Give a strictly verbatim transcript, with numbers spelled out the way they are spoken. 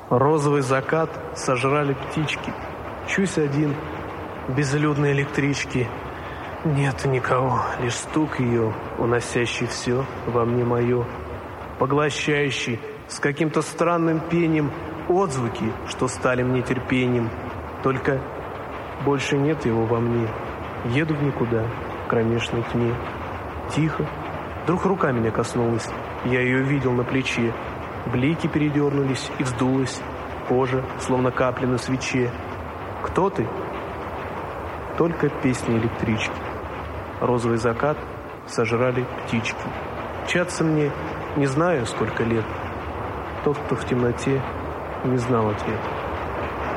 Розовый закат сожрали птички. Чусь один в безлюдной электричке. Нет никого, лишь стук ее, уносящий все во мне мое, поглощающий с каким-то странным пением отзвуки, что стали мне терпением. Только больше нет его во мне. Еду в никуда, в кромешной тьме. Тихо. Вдруг рука меня коснулась. Я ее видел на плече. Блики передернулись и вздулась. Кожа, словно капли на свече. Кто ты? Только песни электрички. Розовый закат сожрали птички. Мчаться мне не знаю сколько лет. Тот, кто в темноте, не знал ответа.